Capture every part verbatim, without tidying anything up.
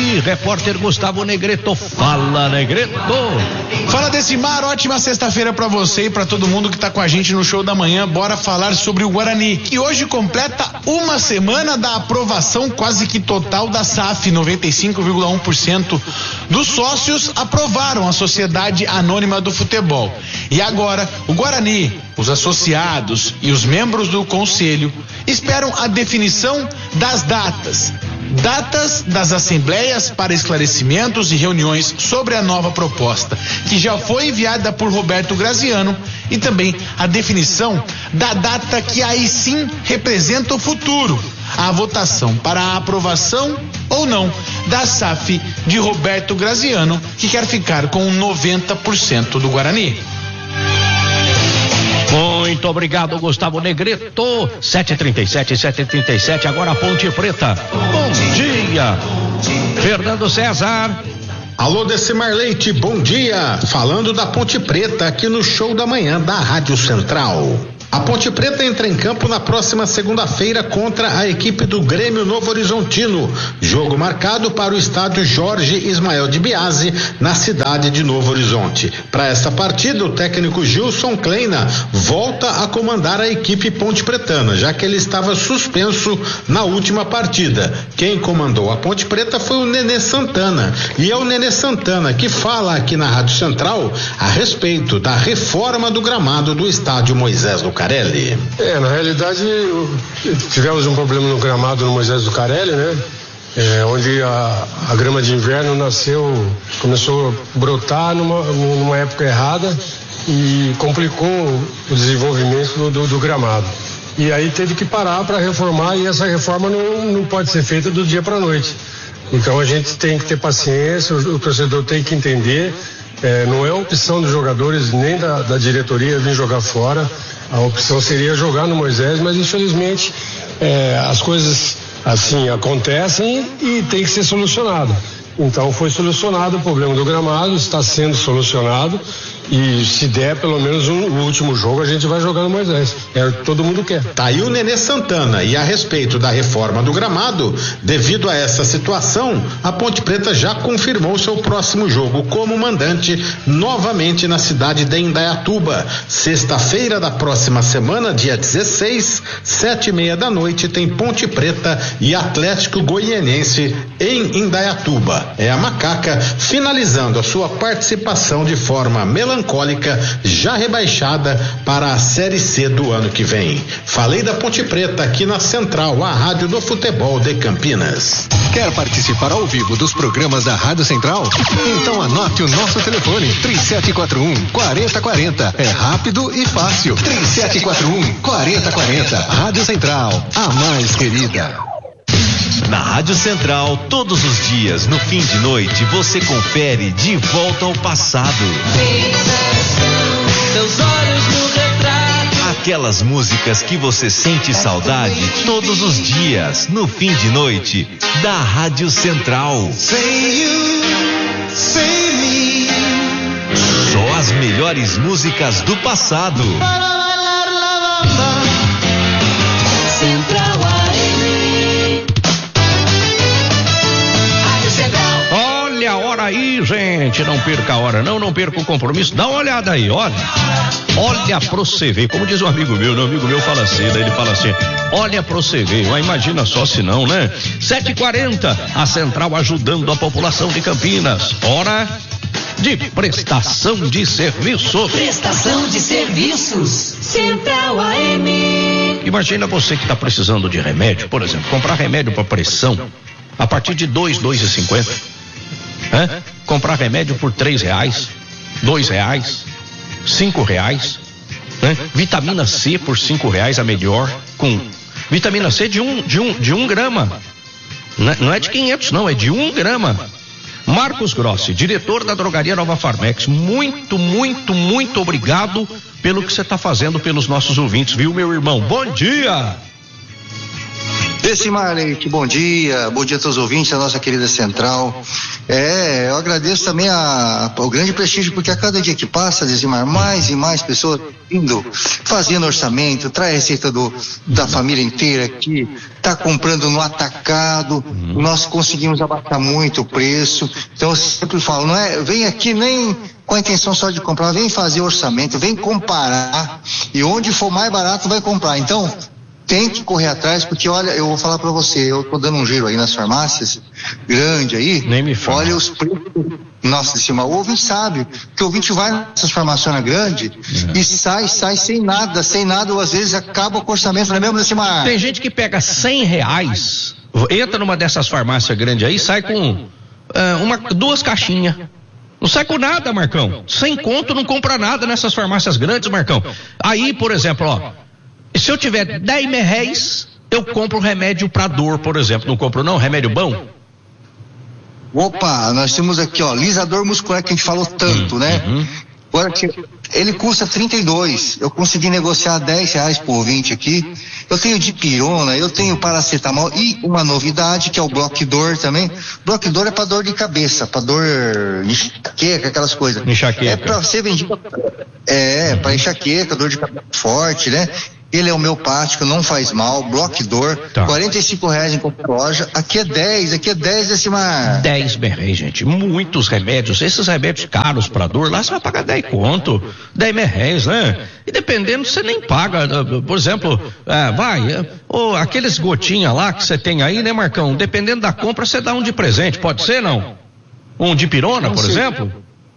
Guarani. Repórter Gustavo Negretto. Fala, Negretto. Fala, Decimar, ótima sexta-feira pra você e pra todo mundo que tá com a gente no show da manhã. Bora falar sobre o Guarani, que hoje completa uma semana da aprovação quase que total da S A F. noventa e cinco vírgula um por cento dos sócios aprovaram a Sociedade Anônima do Futebol. E agora, o Guarani, os associados e os membros do conselho esperam a definição das datas. Datas das assembleias para esclarecimentos e reuniões sobre a nova proposta, que já foi enviada por Roberto Graziano, e também a definição da data que aí sim representa o futuro, a votação para a aprovação ou não da S A F de Roberto Graziano, que quer ficar com noventa por cento do Guarani. Muito obrigado, Gustavo Negretto. sete e trinta e sete, sete e trinta e sete, agora a Ponte Preta. Bom dia, Fernando César. Alô, Decimar Leite, bom dia. Falando da Ponte Preta aqui no show da manhã da Rádio Central. A Ponte Preta entra em campo na próxima segunda-feira contra a equipe do Grêmio Novo Horizontino. Jogo marcado para o estádio Jorge Ismael de Biasi, na cidade de Novo Horizonte. Para essa partida, o técnico Gilson Kleina volta a comandar a equipe ponte pretana, já que ele estava suspenso na última partida. Quem comandou a Ponte Preta foi o Nenê Santana. E é o Nenê Santana que fala aqui na Rádio Central a respeito da reforma do gramado do estádio Moisés do Carelli. É, na realidade tivemos um problema no gramado no Moisés do Carelli, né? É, onde a, a grama de inverno nasceu, começou a brotar numa, numa época errada e complicou o desenvolvimento do, do, do gramado. E aí teve que parar para reformar, e essa reforma não, não pode ser feita do dia para a noite. Então a gente tem que ter paciência, o, o torcedor tem que entender, é, não é opção dos jogadores nem da, da diretoria vir jogar fora. A opção seria jogar no Moisés, mas infelizmente é, as coisas assim acontecem e tem que ser solucionado. Então foi solucionado o problema do gramado, está sendo solucionado, e se der pelo menos um, o último jogo a gente vai jogar no Moisés. É o que todo mundo quer. Tá aí o Nenê Santana. E a respeito da reforma do gramado, devido a essa situação, a Ponte Preta já confirmou seu próximo jogo como mandante novamente na cidade de Indaiatuba. Sexta-feira da próxima semana, dia dezesseis, sete e meia da noite, tem Ponte Preta e Atlético Goianiense em Indaiatuba. É a Macaca finalizando a sua participação de forma melancólica, já rebaixada para a Série C do ano que vem. Falei da Ponte Preta aqui na Central, a rádio do futebol de Campinas. Quer participar ao vivo dos programas da Rádio Central? Então anote o nosso telefone: três sete quatro um, quatro zero quatro zero. É rápido e fácil. três sete quatro um, quatro zero quatro zero. Rádio Central, a mais querida. Na Rádio Central, todos os dias, no fim de noite, você confere De Volta ao Passado. Teus olhos no retrato. Aquelas músicas que você sente saudade todos os dias, no fim de noite, da Rádio Central. Say you, say me. Só as melhores músicas do passado. Central A M. Rádio Central. Olha a hora aí, gente. Não perca a hora, não, não perca o compromisso. Dá uma olhada aí, olha. Olha pra você ver. Como diz um amigo meu, um amigo meu fala assim, daí ele fala assim: olha pra você ver. Mas imagina só se não, né? sete e quarenta, a Central ajudando a população de Campinas. Hora de prestação de serviços. Prestação de serviços. Central A M. Imagina você que está precisando de remédio, por exemplo, comprar remédio para pressão a partir de dois, dois e cinquenta. É? Comprar remédio por três reais, dois reais, cinco reais. Né? Vitamina C por cinco reais, a melhor, com vitamina C de um, de um, de um grama. Não é de quinhentos, não, é de um grama. Marcos Grossi, diretor da Drogaria Nova Farmex, muito, muito, muito obrigado pelo que você está fazendo pelos nossos ouvintes, viu, meu irmão? Bom dia! Decimar Leite, bom dia, bom dia a todos os ouvintes da nossa querida Central. É, eu agradeço também a, a, o grande prestígio, porque a cada dia que passa, Decimar, mais e mais pessoas indo, fazendo orçamento, traz receita do, da família inteira aqui, tá comprando no atacado, nós conseguimos abaixar muito o preço, então eu sempre falo, não é, vem aqui nem com a intenção só de comprar, vem fazer orçamento, vem comparar, e onde for mais barato vai comprar, então tem que correr atrás, porque olha, eu vou falar pra você, eu tô dando um giro aí nas farmácias, grande aí, nem me fala. Olha os preços, nossa, de cima, o ouvinte sabe, que o ouvinte vai nessas farmácias grandes é. e sai, sai sem nada, sem nada, ou às vezes acaba com o orçamento, não é mesmo, Decimar? Tem gente que pega cem reais, entra numa dessas farmácias grandes aí, sai com uh, uma, duas caixinhas. Não sai com nada, Marcão. Sem conto não compra nada nessas farmácias grandes, Marcão. Aí, por exemplo, ó, se eu tiver dez reais, eu compro remédio pra dor, por exemplo. Não compro não? Remédio bom? Opa, nós temos aqui, ó, lisador muscular que a gente falou tanto, né? Uhum. Agora, ele custa trinta e dois, eu consegui negociar dez reais por ouvinte aqui. Eu tenho dipirona, eu tenho paracetamol e uma novidade que é o Bloquidor também. Bloquidor é pra dor de cabeça, pra dor enxaqueca, aquelas coisas. Enxaqueca. É pra ser vendido, é, pra enxaqueca, dor de cabeça forte, né? Ele é homeopático, não faz mal, Bloquidor, tá. quarenta e cinco reais em qualquer loja, aqui é dez, aqui é dez Decimar. dez reais, gente, muitos remédios, esses remédios caros pra dor, lá você vai pagar dez conto, dez reais, né? E dependendo, você nem paga, por exemplo, é, vai, é, ou aqueles gotinhas lá que você tem aí, né, Marcão? Dependendo da compra, você dá um de presente, pode ser, não? Um de pirona, por exemplo?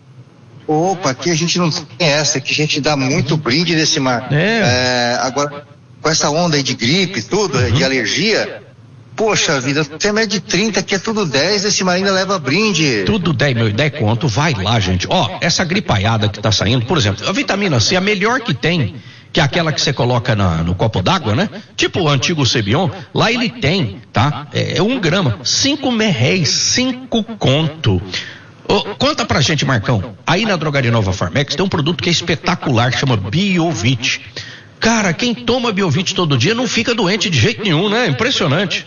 Opa, aqui a gente não tem essa, aqui a gente dá muito brinde Decimar. É. É, agora, com essa onda aí de gripe, tudo, uhum. de alergia, poxa vida, tem mais de trinta, aqui é tudo dez, Decimar ainda leva brinde. Tudo dez, meu, dez conto, vai lá, gente. Ó, essa gripaiada que tá saindo, por exemplo, a vitamina C, a melhor que tem, que é aquela que você coloca na, no copo d'água, né? Tipo o antigo Cebion, lá ele tem, tá? É, é um grama, cinco reais, cinco conto. Oh, conta pra gente, Marcão, aí na Drogaria Nova Farmex tem um produto que é espetacular, chama Biovit. Cara, quem toma Biovit todo dia não fica doente de jeito nenhum, né? Impressionante.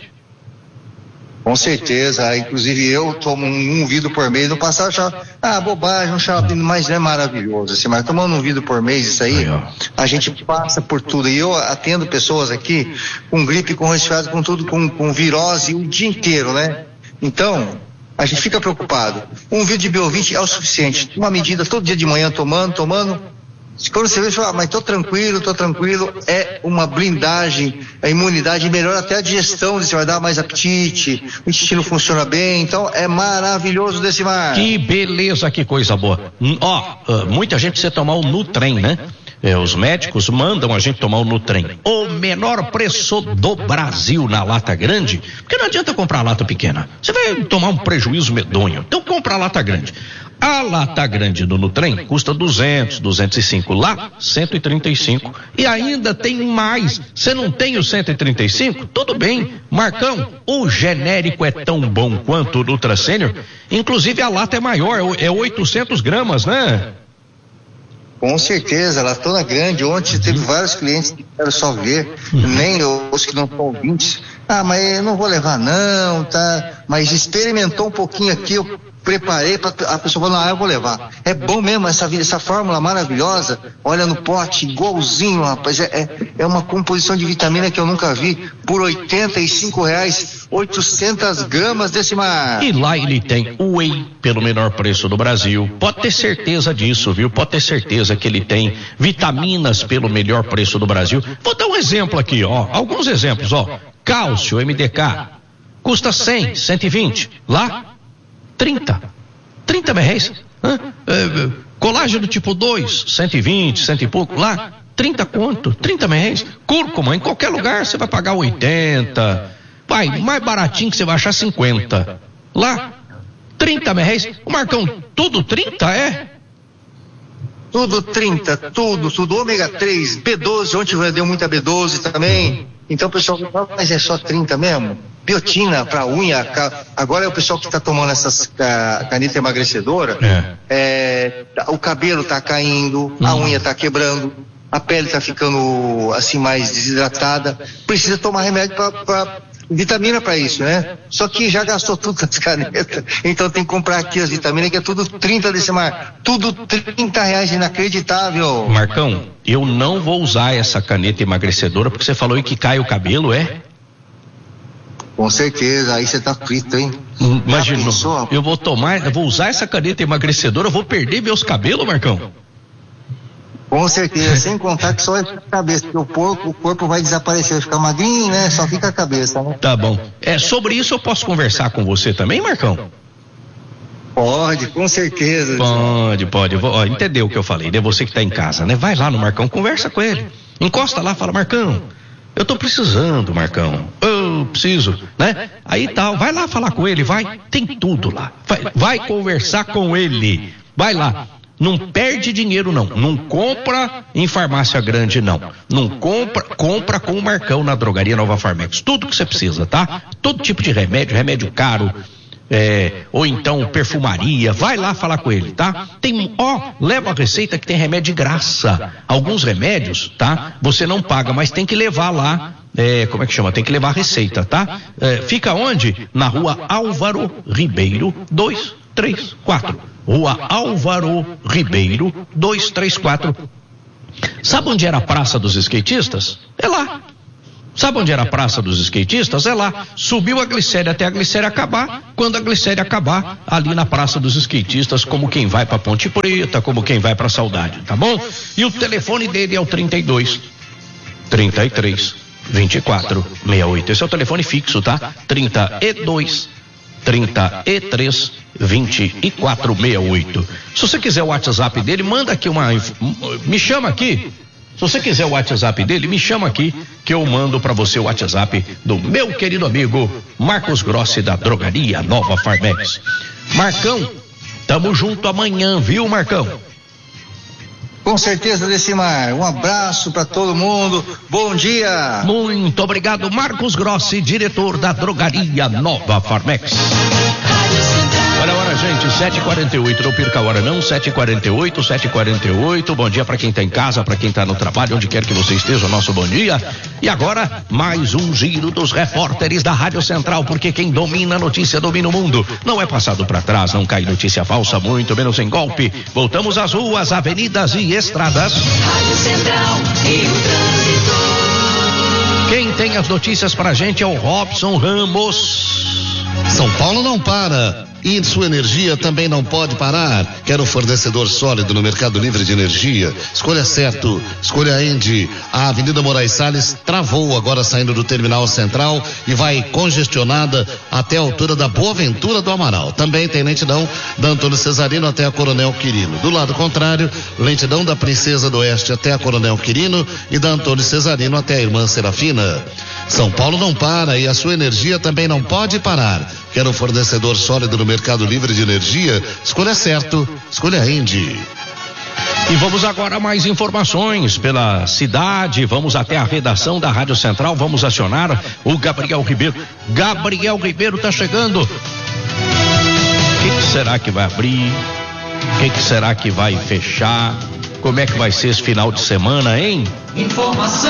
Com certeza, inclusive eu tomo um, um vidro por mês, no passado já, ah, bobagem, um chá, mas é maravilhoso, assim, mas tomando um vidro por mês, isso aí, aí a gente passa por tudo, e eu atendo pessoas aqui com gripe, com resfriado, com tudo, com, com virose o dia inteiro, né? Então, a gente fica preocupado. Um vidro de Biovit é o suficiente. Uma medida todo dia de manhã tomando, tomando. Quando você vê, você fala, ah, mas tô tranquilo, tô tranquilo. É uma blindagem, a imunidade melhora até a digestão, você vai dar mais apetite, o intestino funciona bem. Então é maravilhoso Decimar. Que beleza, que coisa boa. Ó, oh, uh, muita gente precisa tomar o Nutrem, né? É, os médicos mandam a gente tomar o Nutrem, o menor preço do Brasil na lata grande, porque não adianta comprar a lata pequena, você vai tomar um prejuízo medonho, então compra a lata grande. A lata grande do Nutrem custa duzentos, duzentos e cinco, lá cento e trinta e cinco, e ainda tem mais. Você não tem o cento e trinta e cinco? Tudo bem, Marcão, o genérico é tão bom quanto o Nutra Sênior, inclusive a lata é maior, é oitocentos gramas, né? Com certeza, ela toda grande. Ontem teve vários clientes que quero só ver, nem os que não são ouvintes. Ah, mas eu não vou levar não, tá? Mas experimentou um pouquinho aqui, eu preparei para a pessoa falar, ah, eu vou levar. É bom mesmo essa essa fórmula maravilhosa. Olha no pote, igualzinho, rapaz. É, é, é uma composição de vitamina que eu nunca vi. Por oitenta e cinco reais, oitocentas gramas Decimar. E lá ele tem o whey pelo menor preço do Brasil. Pode ter certeza disso, viu? Pode ter certeza que ele tem vitaminas pelo melhor preço do Brasil. Vou dar um exemplo aqui, ó. Alguns exemplos, ó. Cálcio M D K custa cem, cento e vinte. Lá trinta. trinta reais. Hã? É, colágeno tipo dois, cento e vinte, cento e pouco. Lá, trinta conto, trinta reais. Cúrcuma, em qualquer lugar você vai pagar oitenta. Vai, mais baratinho que você vai achar cinquenta. Lá, trinta reais. O Marcão, tudo trinta, é? Tudo trinta, tudo, tudo. Ômega três, B doze, ontem eu deu muita B doze também. Então o pessoal fala, mas é só trinta mesmo? Biotina para unha, agora é o pessoal que está tomando essas caneta emagrecedora, é. É, o cabelo está caindo, a hum. unha está quebrando, a pele está ficando assim mais desidratada, precisa tomar remédio para vitamina para isso, né? Só que já gastou tudo as canetas, então tem que comprar aqui as vitaminas, que é tudo trinta Decimar, tudo trinta reais, inacreditável. Marcão, eu não vou usar essa caneta emagrecedora, porque você falou aí que cai o cabelo, é? Com certeza, aí você tá frito, hein? Imagina, eu vou tomar, eu vou usar essa caneta emagrecedora, eu vou perder meus cabelos, Marcão? Com certeza, sem contar que só é a cabeça, porque o corpo, o corpo vai desaparecer, vai ficar magrinho, né? Só fica a cabeça, né? Tá bom. É, sobre isso eu posso conversar com você também, Marcão? Pode, com certeza. Pode, pode. Vou, ó, entendeu o que eu falei, né? Você que tá em casa, né? Vai lá no Marcão, conversa com ele. Encosta lá, fala, Marcão, eu tô precisando, Marcão. Eu preciso, né? Aí tal, vai lá falar com ele, vai. Tem tudo lá. Vai, vai conversar com ele. Vai lá. Não perde dinheiro, não. Não compra em farmácia grande, não. Não compra, compra com o Marcão na drogaria Nova Farmex. Tudo que você precisa, tá? Todo tipo de remédio, remédio caro, é, ou então perfumaria. Vai lá falar com ele, tá? Tem, ó, leva a receita que tem remédio de graça. Alguns remédios, tá? Você não paga, mas tem que levar lá. É, como é que chama? Tem que levar a receita, tá? É, fica onde? Na rua Álvaro Ribeiro, dois três quatro. Rua Álvaro Ribeiro, dois três quatro. Sabe onde era a Praça dos Skatistas? É lá. Sabe onde era a Praça dos Skatistas? É lá. Subiu a Glicéria até a Glicéria acabar. Quando a Glicéria acabar, ali na Praça dos Skatistas, como quem vai pra Ponte Preta, como quem vai pra Saudade, tá bom? E o telefone dele é o trinta e dois, trinta e três, vinte e quatro, sessenta e oito. Esse é o telefone fixo, tá? trinta e dois, trinta e três, vinte e quatro, sessenta e oito. Se você quiser o WhatsApp dele, manda aqui uma, me chama aqui. Se você quiser o WhatsApp dele, me chama aqui que eu mando para você o WhatsApp do meu querido amigo Marcos Grossi da Drogaria Nova Farmex. Marcão, tamo junto amanhã, viu, Marcão? Com certeza, Decimar. Um abraço para todo mundo. Bom dia. Muito obrigado, Marcos Grossi, diretor da Drogaria Nova Farmex. Olha a hora, gente, sete e quarenta e oito, não perca a hora não, sete e quarenta e oito, sete e quarenta e oito, bom dia para quem tá em casa, para quem tá no trabalho, onde quer que você esteja, o nosso bom dia. E agora, mais um giro dos repórteres da Rádio Central, porque quem domina a notícia domina o mundo. Não é passado para trás, não cai notícia falsa, muito menos em golpe. Voltamos às ruas, avenidas e estradas. Rádio Central e o trânsito. Quem tem as notícias pra gente é o Robson Ramos. São Paulo não para. E sua energia também não pode parar. Quer um fornecedor sólido no mercado livre de energia? Escolha certo, escolha a Engie. A Avenida Moraes Salles travou agora saindo do terminal central e vai congestionada até a altura da Boa Ventura do Amaral. Também tem lentidão da Antônio Cesarino até a Coronel Quirino. Do lado contrário, lentidão da Princesa do Oeste até a Coronel Quirino e da Antônio Cesarino até a Irmã Serafina. São Paulo não para e a sua energia também não pode parar. Quer um fornecedor sólido no mercado livre de energia? Escolha certo, escolha a Engie. E vamos agora a mais informações pela cidade, vamos até a redação da Rádio Central, vamos acionar o Gabriel Ribeiro. Gabriel Ribeiro tá chegando. O que, que será que vai abrir? O que, que será que vai fechar? Como é que vai ser esse final de semana, hein? Informação,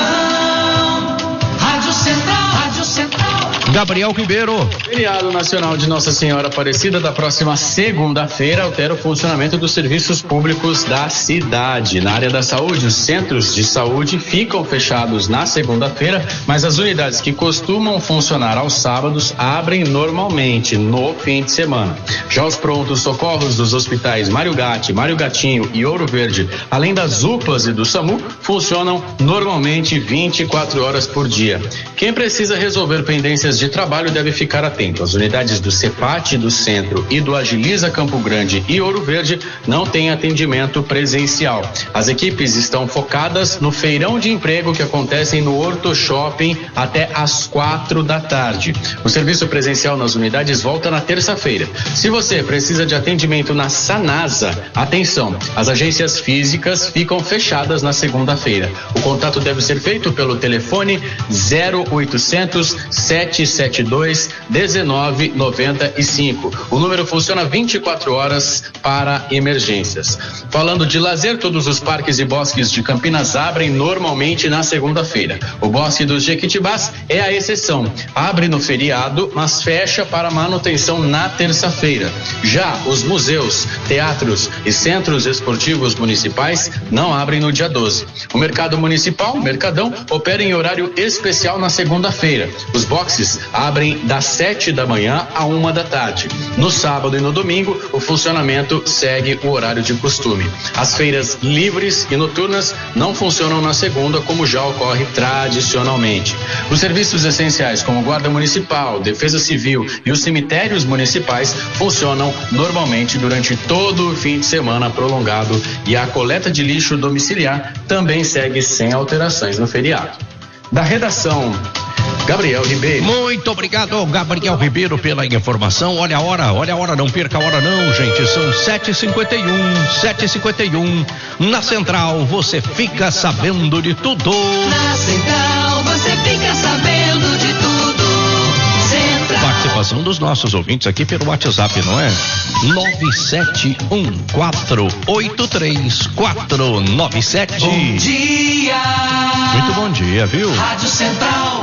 Rádio Central, Rádio Central. Gabriel Ribeiro. Feriado Nacional de Nossa Senhora Aparecida da próxima segunda-feira altera o funcionamento dos serviços públicos da cidade. Na área da saúde, os centros de saúde ficam fechados na segunda-feira, mas as unidades que costumam funcionar aos sábados abrem normalmente no fim de semana. Já os prontos socorros dos hospitais Mário Gatti, Mário Gatinho e Ouro Verde, além das U P As e do SAMU, funcionam normalmente vinte e quatro horas por dia. Quem precisa resolver pendências de trabalho deve ficar atento. As unidades do CEPAT do Centro e do Agiliza Campo Grande e Ouro Verde não têm atendimento presencial. As equipes estão focadas no feirão de emprego que acontecem no Horto Shopping até às quatro da tarde. O serviço presencial nas unidades volta na terça-feira. Se você precisa de atendimento na Sanasa, atenção, as agências físicas ficam fechadas na segunda-feira. O contato deve ser feito pelo telefone zero oitocentos, sete sete dois um nove nove cinco. O número funciona vinte e quatro horas para emergências. Falando de lazer, todos os parques e bosques de Campinas abrem normalmente na segunda-feira. O Bosque dos Jequitibás é a exceção. Abre no feriado, mas fecha para manutenção na terça-feira. Já os museus, teatros e centros esportivos municipais não abrem no dia doze. O mercado municipal, Mercadão, opera em horário especial na segunda-feira. Os boxes abrem das sete da manhã a uma da tarde. No sábado e no domingo, o funcionamento segue o horário de costume. As feiras livres e noturnas não funcionam na segunda, como já ocorre tradicionalmente. Os serviços essenciais, como Guarda Municipal, Defesa Civil e os cemitérios municipais, funcionam normalmente durante todo o fim de semana prolongado, e a coleta de lixo domiciliar também segue sem alterações no feriado. Da redação, Gabriel Ribeiro. Muito obrigado, Gabriel Ribeiro, pela informação. Olha a hora, olha a hora, não perca a hora não, gente. São sete e cinquenta e um, sete e cinquenta e um. Na Central, você fica sabendo de tudo. Na Central, você fica sabendo de tudo. Central. Participação dos nossos ouvintes aqui pelo WhatsApp, não é? nove sete um quatro oito três quatro nove sete. Bom dia. Muito bom dia, viu? Rádio Central.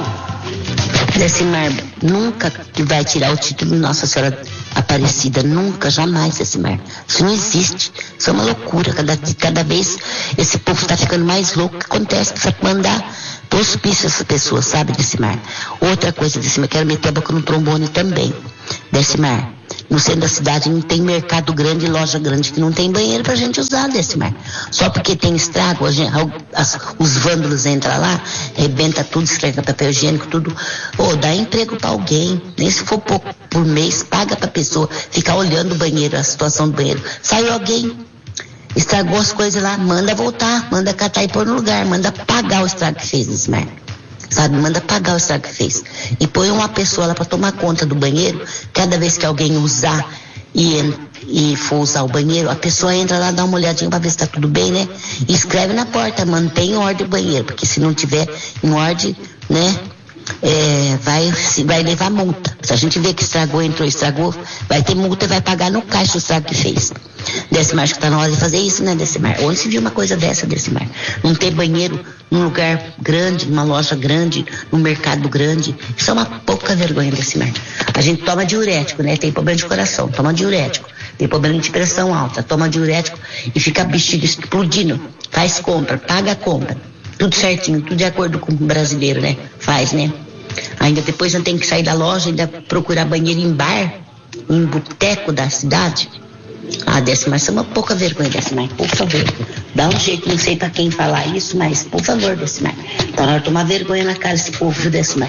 Decimar, nunca vai tirar o título de Nossa Senhora Aparecida, nunca, jamais, Decimar. Isso não existe, isso é uma loucura. Cada, cada vez esse povo está ficando mais louco. O que acontece? Precisa mandar pro hospício essa pessoa, sabe, Decimar? Outra coisa, Decimar, quero meter a boca no trombone também. Decimar, no centro da cidade não tem mercado grande, loja grande, que não tem banheiro pra gente usar, Decimar. Só porque tem estrago, a gente, as, os vândalos entram lá, arrebenta tudo, esfrega papel higiênico, tudo. Ô, dá emprego pra alguém, nem se for pouco por mês, paga pra pessoa ficar olhando o banheiro, a situação do banheiro. Saiu alguém, estragou as coisas lá, manda voltar, manda catar e pôr no lugar, manda pagar o estrago que fez, Decimar. Sabe, manda pagar o estrago que fez. E põe uma pessoa lá para tomar conta do banheiro. Cada vez que alguém usar e, e for usar o banheiro, a pessoa entra lá, dá uma olhadinha para ver se tá tudo bem, né? E escreve na porta, mantém em ordem o banheiro, porque se não tiver em ordem, né? É, vai, vai levar multa. Se a gente vê que estragou, entrou, estragou, vai ter multa e vai pagar no caixa o estrago que fez. Decimar, acho que tá na hora de fazer isso, né, Decimar? Onde se viu uma coisa dessa, Decimar? Não ter banheiro num lugar grande, numa loja grande, num mercado grande. Isso é uma pouca vergonha, Decimar. A gente toma diurético, né? Tem problema de coração, toma diurético. Tem problema de pressão alta, toma diurético e fica bexiga explodindo. Faz compra, paga a compra. Tudo certinho, tudo de acordo com o brasileiro, né? Faz, né? Ainda depois não tem que sair da loja, ainda procurar banheiro em bar, em boteco da cidade. Ah, Decimar, isso é uma pouca vergonha, Decimar, por favor. Dá um jeito, não sei pra quem falar isso, mas por favor, Decimar. Tá na hora de tomar vergonha na cara esse povo, viu, Decimar?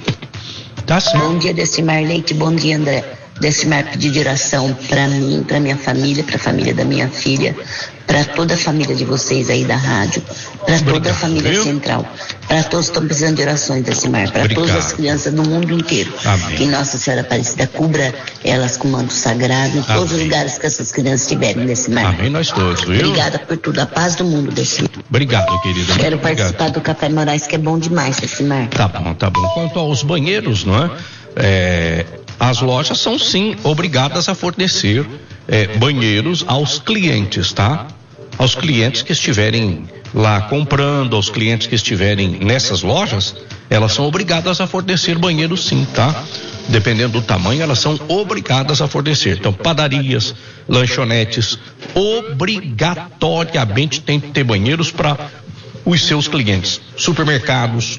Tá certo. Bom dia, Decimar Leite, bom dia, André. Decimar, pedir de oração pra mim, pra minha família, pra família da minha filha, pra toda a família de vocês aí da rádio, pra toda a família Viu? Central, pra todos que estão precisando de orações, Decimar, pra Obrigado. Todas as crianças do mundo inteiro. Amém. Que Nossa Senhora Aparecida cubra elas com manto sagrado em Amém. Todos os lugares que essas crianças estiverem, Decimar. Amém, nós todos, viu? Obrigada por tudo, a paz do mundo, Decimar. Obrigado, querida. Quero Obrigado. participar do Café Moraes, que é bom demais, Decimar. Tá bom, tá bom. Quanto aos banheiros, não é? É... As lojas são sim obrigadas a fornecer é, banheiros aos clientes, tá? Aos clientes que estiverem lá comprando, aos clientes que estiverem nessas lojas, elas são obrigadas a fornecer banheiros sim, tá? Dependendo do tamanho, elas são obrigadas a fornecer. Então, padarias, lanchonetes, obrigatoriamente tem que ter banheiros para os seus clientes. Supermercados,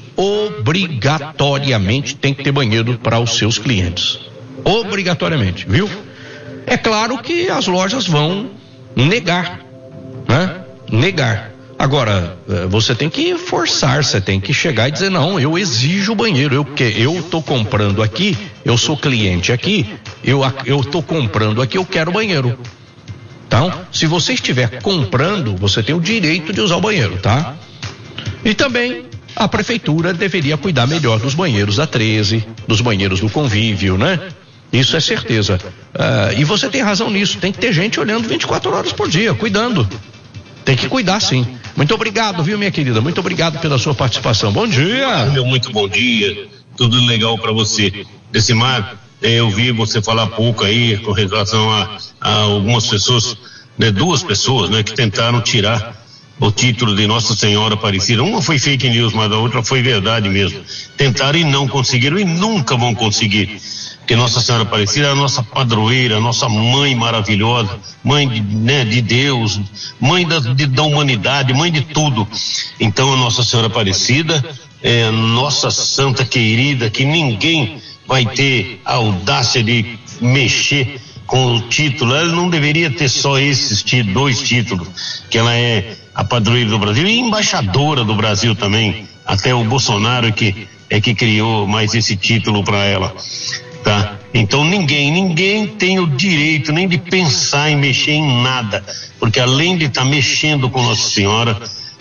obrigatoriamente tem que ter banheiro para os seus clientes. Obrigatoriamente, viu? É claro que as lojas vão negar, né? Negar. Agora, você tem que forçar, você tem que chegar e dizer, não, eu exijo o banheiro, eu que eu tô comprando aqui, eu sou cliente aqui, eu eu tô comprando aqui, eu quero banheiro. Então, se você estiver comprando, você tem o direito de usar o banheiro, tá? E também a prefeitura deveria cuidar melhor dos banheiros da treze, dos banheiros do convívio, né? Isso é certeza. Uh, e você tem razão nisso, tem que ter gente olhando vinte e quatro horas por dia, cuidando. Tem que cuidar sim. Muito obrigado, viu, minha querida? Muito obrigado pela sua participação. Bom dia. Meu muito bom dia. tudo legal para você. Decimar, eu vi você falar pouco aí com relação a, a algumas pessoas, né, duas pessoas, né, que tentaram tirar o título de Nossa Senhora Aparecida. Uma foi fake news, mas a outra foi verdade mesmo. Tentaram e não conseguiram e nunca vão conseguir. Porque Nossa Senhora Aparecida é a nossa padroeira, a nossa mãe maravilhosa, mãe de, né, de Deus, mãe da, de, da humanidade, mãe de tudo. Então a Nossa Senhora Aparecida é a nossa santa querida, que ninguém vai ter a audácia de mexer com o título. Ela não deveria ter só esses tí- dois títulos, que ela é a padroeira do Brasil e embaixadora do Brasil também. Até o Bolsonaro que é que criou mais esse título para ela, tá? Então ninguém, ninguém tem o direito nem de pensar em mexer em nada, porque além de estar tá mexendo com Nossa Senhora,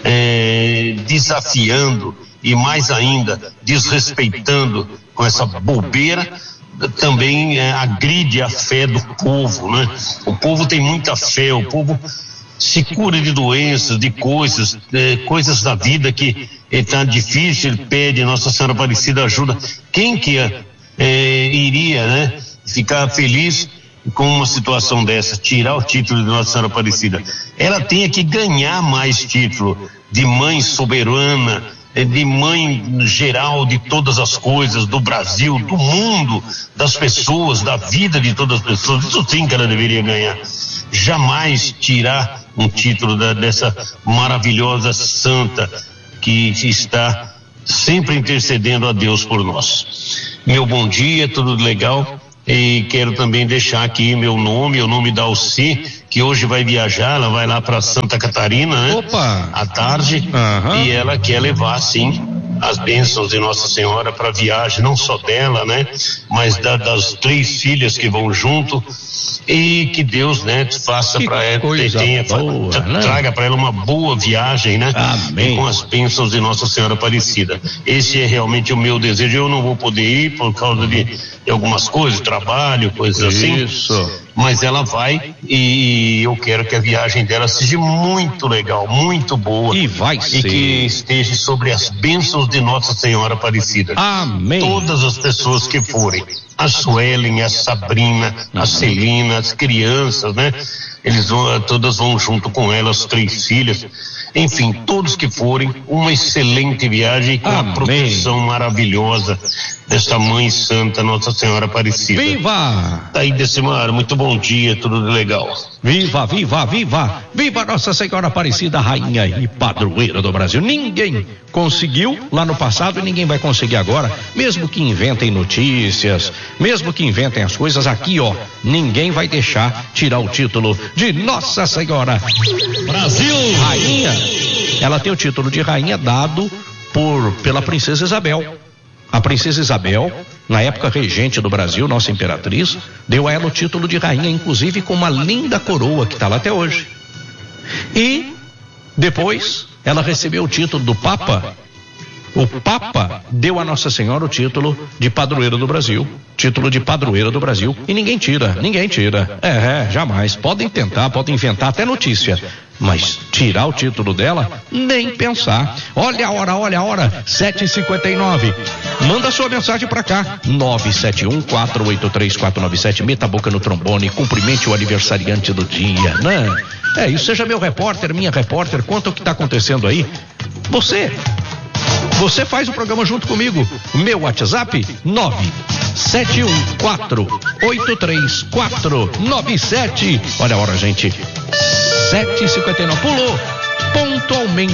é, desafiando e mais ainda desrespeitando com essa bobeira, também é, agride a fé do povo, né? O povo tem muita fé, o povo se cura de doenças, de coisas, é, coisas da vida que está difícil, ele pede Nossa Senhora Aparecida ajuda. Quem que é, é, iria, né, ficar feliz com uma situação dessa, tirar o título de Nossa Senhora Aparecida? Ela tinha que ganhar mais título de mãe soberana, de mãe geral de todas as coisas, do Brasil, do mundo, das pessoas, da vida de todas as pessoas. Isso sim que ela deveria ganhar. Jamais tirar um título da, dessa maravilhosa santa que está sempre intercedendo a Deus por nós. Meu bom dia, tudo legal? E quero também deixar aqui meu nome, o nome da Alci, que hoje vai viajar, ela vai lá para Santa Catarina, né? Opa! À tarde. Uhum. E ela quer levar, sim, as bênçãos de Nossa Senhora para a viagem, não só dela, né? Mas da, das três filhas que vão junto. E que Deus, né, faça para ela, tenha, boa, tra, né? traga para ela uma boa viagem, né? Amém. E com as bênçãos de Nossa Senhora Aparecida. Esse é realmente o meu desejo. Eu não vou poder ir por causa de, de algumas coisas, trabalho, coisas Isso. assim. Mas ela vai e eu quero que a viagem dela seja muito legal, muito boa. E vai e ser. E que esteja sobre as bênçãos de Nossa Senhora Aparecida. Amém. Todas as pessoas que forem. A Suelen, a Sabrina, a Celina, as crianças, né? Eles vão, todas vão junto com ela, as três filhas. Enfim, todos que forem, uma excelente viagem com Amém. A proteção maravilhosa desta Mãe Santa, Nossa Senhora Aparecida. Viva! Tá aí, Decimar, muito bom dia, tudo legal. Viva, viva, viva! Viva Nossa Senhora Aparecida, rainha e padroeira do Brasil. Ninguém conseguiu lá no passado e ninguém vai conseguir agora, mesmo que inventem notícias, mesmo que inventem as coisas, aqui ó, ninguém vai deixar tirar o título de Nossa Senhora Brasil, rainha. Ela tem o título de rainha dado por pela princesa Isabel. A princesa Isabel, na época regente do Brasil, nossa imperatriz, deu a ela o título de rainha, inclusive com uma linda coroa que está lá até hoje. E depois ela recebeu o título do Papa. O Papa deu a Nossa Senhora o título de padroeira do Brasil. Título de padroeira do Brasil. E ninguém tira, ninguém tira. É, é, jamais. Podem tentar, podem inventar até notícia. Mas tirar o título dela, nem pensar. Olha a hora, olha a hora. sete e cinquenta e nove. Manda sua mensagem pra cá. nove sete um, quatro oito três, quatro nove sete. Meta a boca no trombone. Cumprimente o aniversariante do dia, né? É isso. Seja meu repórter, minha repórter. Conta o que tá acontecendo aí. Você. Você faz o programa junto comigo. Meu WhatsApp nove sete um quatro oito três quatro nove sete. Olha a hora, gente. sete e cinquenta e nove. Pulou pontualmente.